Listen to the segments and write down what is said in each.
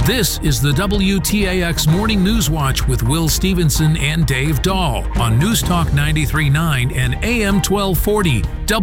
This is the WTAX Morning News Watch with Will Stevenson and Dave Dahl on News Talk 93.9 and AM 1240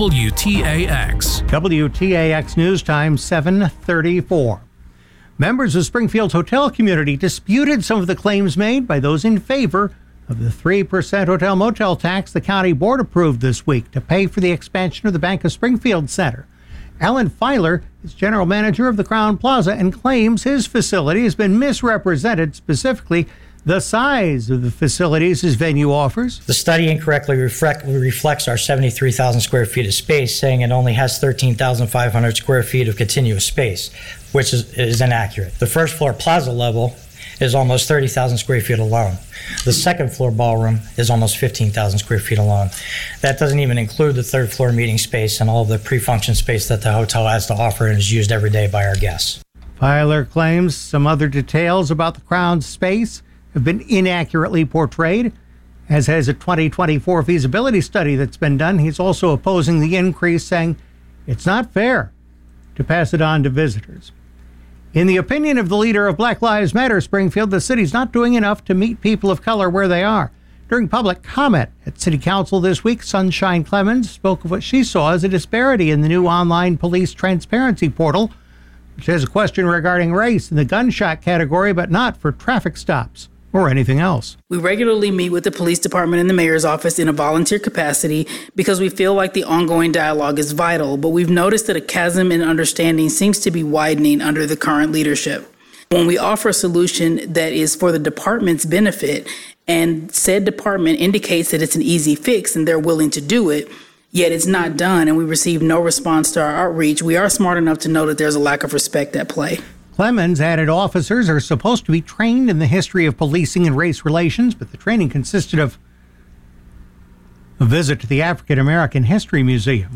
WTAX. WTAX News Time 7:34. Members of Springfield's hotel community disputed some of the claims made by those in favor of the 3% hotel motel tax the county board approved this week to pay for the expansion of the Bank of Springfield Center. Alan Filer is general manager of the Crown Plaza and claims his facility has been misrepresented, specifically the size of the facilities his venue offers. The study incorrectly reflects our 73,000 square feet of space, saying it only has 13,500 square feet of continuous space, which is inaccurate. The first floor plaza level is almost 30,000 square feet alone. The second floor ballroom is almost 15,000 square feet alone. That doesn't even include the third floor meeting space and all of the pre-function space that the hotel has to offer and is used every day by our guests. Filer claims some other details about the Crown's space have been inaccurately portrayed, as has a 2024 feasibility study that's been done. He's also opposing the increase, saying it's not fair to pass it on to visitors. In the opinion of the leader of Black Lives Matter Springfield, the city's not doing enough to meet people of color where they are. During public comment at City Council this week, Sunshine Clemens spoke of what she saw as a disparity in the new online police transparency portal, which has a question regarding race in the gunshot category, but not for traffic stops or anything else. We regularly meet with the police department and the mayor's office in a volunteer capacity because we feel like the ongoing dialogue is vital, but we've noticed that a chasm in understanding seems to be widening under the current leadership. When we offer a solution that is for the department's benefit and said department indicates that it's an easy fix and they're willing to do it, yet it's not done and we receive no response to our outreach, we are smart enough to know that there's a lack of respect at play. Clemens added officers are supposed to be trained in the history of policing and race relations, but the training consisted of a visit to the African American History Museum.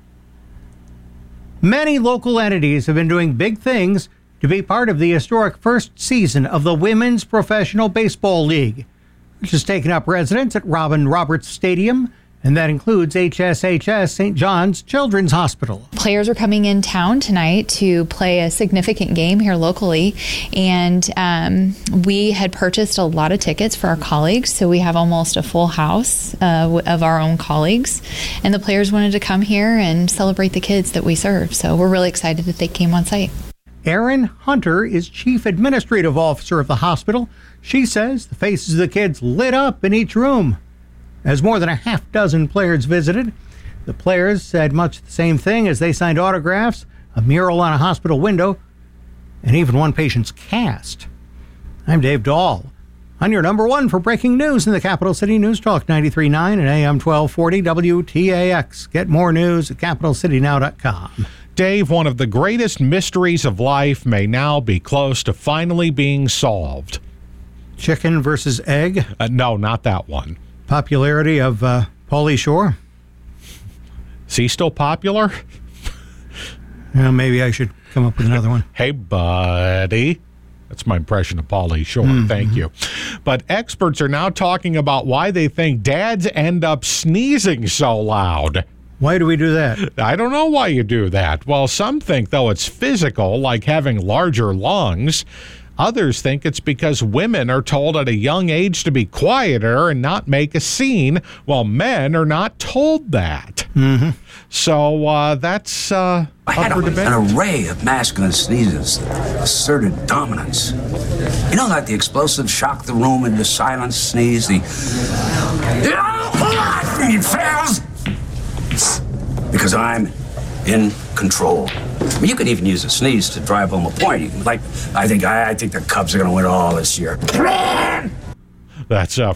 Many local entities have been doing big things to be part of the historic first season of the Women's Professional Baseball League, which has taken up residence at Robin Roberts Stadium, and that includes HSHS St. John's Children's Hospital. Players are coming in town tonight to play a significant game here locally, and we had purchased a lot of tickets for our colleagues, so we have almost a full house of our own colleagues, and the players wanted to come here and celebrate the kids that we serve, so we're really excited that they came on site. Erin Hunter is Chief Administrative Officer of the hospital. She says the faces of the kids lit up in each room. As more than a half dozen players visited, the players said much the same thing as they signed autographs, a mural on a hospital window, and even one patient's cast. I'm Dave Dahl. On your number one for breaking news in the capital city, News Talk 93.9 and AM 1240 WTAX. Get more news at capitalcitynow.com. Dave, one of the greatest mysteries of life may now be close to finally being solved. Chicken versus egg? No, not that one. Popularity of Pauly Shore? Is he still popular? Well, maybe I should come up with another one. Hey, buddy. That's my impression of Pauly Shore. Mm-hmm. Thank you. But experts are now talking about why they think dads end up sneezing so loud. Why do we do that? I don't know why you do that. Well, some think, though, it's physical, like having larger lungs. Others think it's because women are told at a young age to be quieter and not make a scene, while men are not told that. Mm-hmm. So that's I had an array of masculine sneezes that asserted dominance. You know, like the explosive shock the room into silence sneeze, because I'm in control. I mean, you could even use a sneeze to drive home a point. I think the Cubs are going to win it all this year. That's